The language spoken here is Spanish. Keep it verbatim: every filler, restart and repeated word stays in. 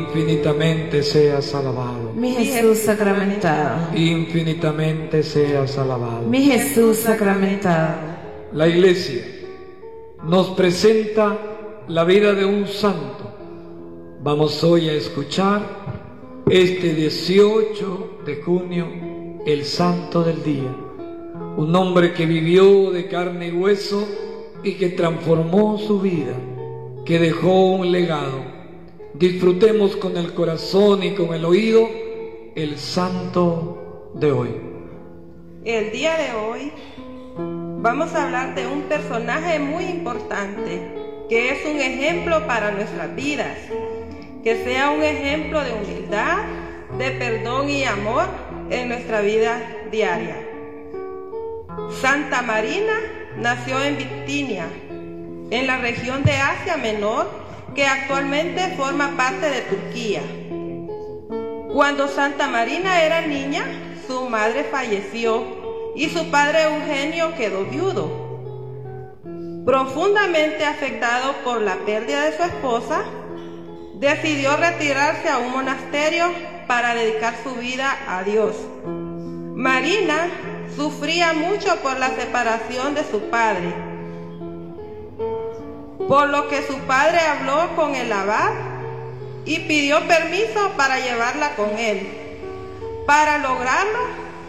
Infinitamente seas alabado. Mi Jesús sacramentado. Infinitamente seas alabado. Mi Jesús sacramentado. La Iglesia nos presenta la vida de un santo. Vamos hoy a escuchar este dieciocho de junio, el santo del día. Un hombre que vivió de carne y hueso y que transformó su vida, que dejó un legado. Disfrutemos con el corazón y con el oído el santo de hoy. El día de hoy vamos a hablar de un personaje muy importante, que es un ejemplo para nuestras vidas, que sea un ejemplo de humildad, de perdón y amor en nuestra vida diaria. Santa Marina nació en Bitinia, en la región de Asia Menor, que actualmente forma parte de Turquía. Cuando Santa Marina era niña, su madre falleció y su padre Eugenio quedó viudo. Profundamente afectado por la pérdida de su esposa, decidió retirarse a un monasterio para dedicar su vida a Dios. Marina sufría mucho por la separación de su padre, por lo que su padre habló con el abad y pidió permiso para llevarla con él. Para lograrlo,